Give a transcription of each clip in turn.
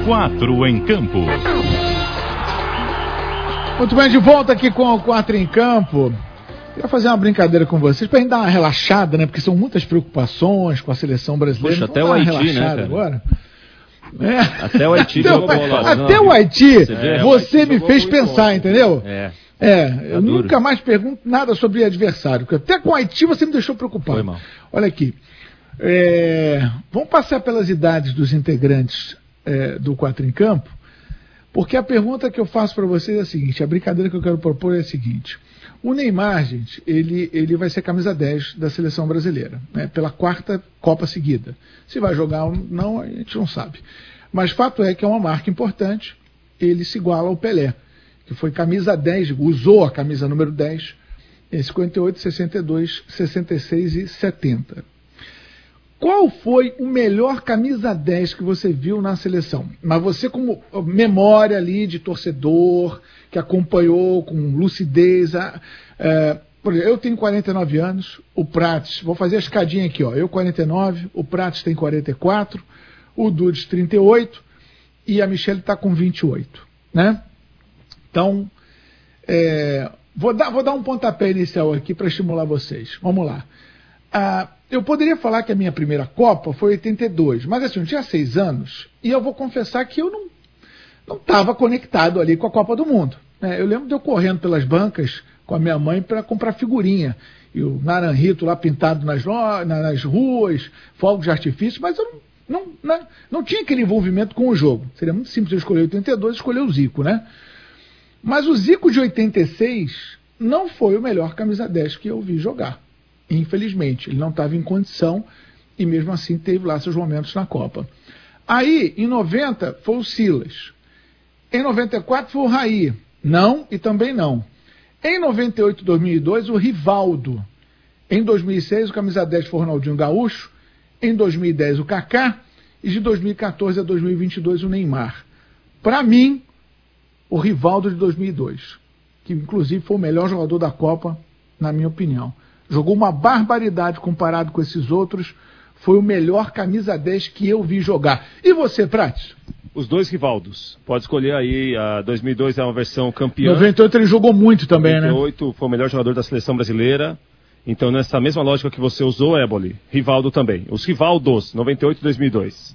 Quatro em Campo. Muito bem, de volta aqui com o Quatro em Campo. Queria fazer uma brincadeira com vocês, pra gente dar uma relaxada, né? Porque são muitas preocupações com a seleção brasileira. Puxa, até o Haiti, né, cara? Agora. Até o Haiti jogou bola. Até o Haiti, você me fez pensar, entendeu? Eu nunca mais pergunto nada sobre adversário, porque até com o Haiti você me deixou preocupado. Foi mal. Olha aqui. Vamos passar pelas idades dos integrantes do Quatro em Campo, porque a pergunta que eu faço para vocês é a seguinte, a brincadeira que eu quero propor é a seguinte: o Neymar, gente, ele vai ser camisa 10 da seleção brasileira, né, pela quarta Copa seguida. Se vai jogar ou não, a gente não sabe. Mas fato é que é uma marca importante, ele se iguala ao Pelé, que foi camisa 10, usou a camisa número 10 em 58, 62, 66 e 70. Qual foi o melhor camisa 10 que você viu na seleção? Mas você, como memória ali de torcedor, que acompanhou com lucidez. Por exemplo, eu tenho 49 anos, o Prates, vou fazer a escadinha aqui, ó. Eu 49, o Prates tem 44, o Dudes 38 e a Michele está com 28, né? Então, vou dar um pontapé inicial aqui para estimular vocês. Vamos lá. Eu poderia falar que a minha primeira Copa foi 82, mas assim, eu tinha 6 anos e eu vou confessar que eu não estava conectado ali com a Copa do Mundo, né? Eu lembro de eu correndo pelas bancas com a minha mãe para comprar figurinha, e o Naranjito lá pintado nas ruas, fogos de artifício, mas eu não tinha aquele envolvimento com o jogo. Seria muito simples eu escolher 82 e escolher o Zico, né? Mas o Zico de 86 não foi o melhor camisa 10 que eu vi jogar. Infelizmente, ele não estava em condição e mesmo assim teve lá seus momentos na Copa. Aí, em 90, foi o Silas. Em 94 foi o Raí. Não e também não. Em 98 e 2002, o Rivaldo. Em 2006, o camisa 10 foi o Ronaldinho Gaúcho. Em 2010, o Kaká. E de 2014 a 2022, o Neymar. Para mim, o Rivaldo de 2002, que inclusive foi o melhor jogador da Copa, na minha opinião. Jogou uma barbaridade comparado com esses outros. Foi o melhor camisa 10 que eu vi jogar. E você, Prates? Os dois Rivaldos. Pode escolher aí. A 2002 é uma versão campeã. 98 ele jogou muito também, 98 né? Foi o melhor jogador da seleção brasileira. Então, nessa mesma lógica que você usou, Éboli, Rivaldo também. Os Rivaldos, 98 e 2002.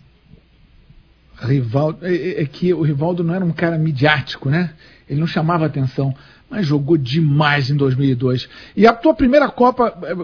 Rivaldo, é que o Rivaldo não era um cara midiático, né? Ele não chamava atenção, mas jogou demais em 2002. E a tua primeira Copa,